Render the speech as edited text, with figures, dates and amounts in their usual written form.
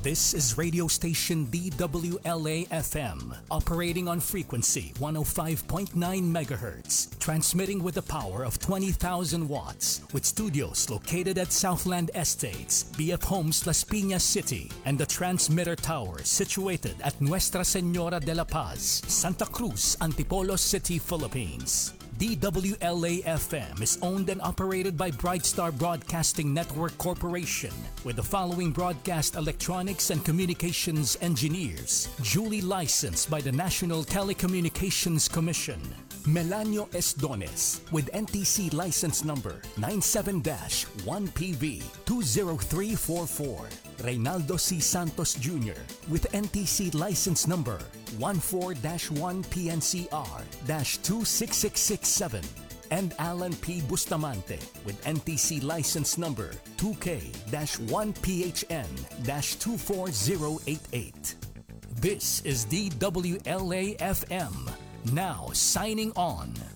This is radio station DWLA-FM, operating on frequency 105.9 MHz, transmitting with a power of 20,000 watts, with studios located at Southland Estates, BF Homes, Las Piñas City, and the transmitter tower situated at Nuestra Senora de la Paz, Santa Cruz, Antipolo City, Philippines. DWLA-FM is owned and operated by Brightstar Broadcasting Network Corporation, with the following broadcast electronics and communications engineers, duly licensed by the National Telecommunications Commission. Melanio Esdones, with NTC license number 97-1PV20344. Reynaldo C. Santos Jr., with NTC license number 14-1PNCR-26667. And Alan P. Bustamante, with NTC license number 2K-1PHN-24088. This is DWLA-FM, now signing on.